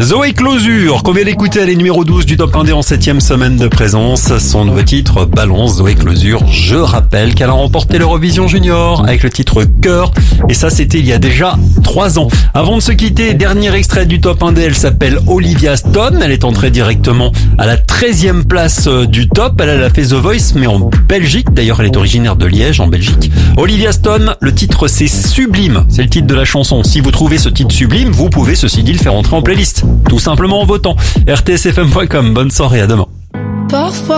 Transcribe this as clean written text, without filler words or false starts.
Zoé Closure, qu'on vient d'écouter, elle est numéro 12 du top 1D en 7ème semaine de présence. Son nouveau titre, Balance. Zoé Closure, je rappelle qu'elle a remporté l'Eurovision Junior avec le titre Cœur. Et ça, c'était il y a déjà 3 ans. Avant de se quitter, dernier extrait du top 1D, elle s'appelle Olivia Stone. Elle est entrée directement à la 13e place du top. Elle a fait The Voice, mais en Belgique. D'ailleurs, elle est originaire de Liège, en Belgique. Olivia Stone, le titre, c'est Sublime. C'est le titre de la chanson. Si vous trouvez ce titre sublime, vous pouvez, ceci dit, le faire entrer en playlist. Tout simplement en votant. rtsfm.com. Bonne soirée, à demain. Parfois